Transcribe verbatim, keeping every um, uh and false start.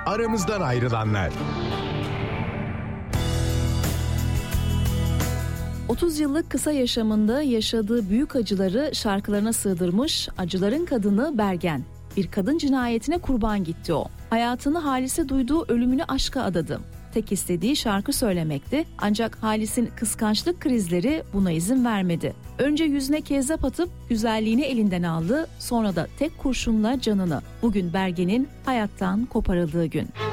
aramızdan ayrılanlar. otuz yıllık kısa yaşamında yaşadığı büyük acıları şarkılarına sığdırmış acıların kadını Bergen. Bir kadın cinayetine kurban gitti o. Hayatını Halis'e duyduğu ölümünü aşka adadı. Tek istediği şarkı söylemekti, ancak Halis'in kıskançlık krizleri buna izin vermedi. Önce yüzüne kezzap atıp güzelliğini elinden aldı, sonra da tek kurşunla canını. Bugün Bergen'in hayattan koparıldığı gün.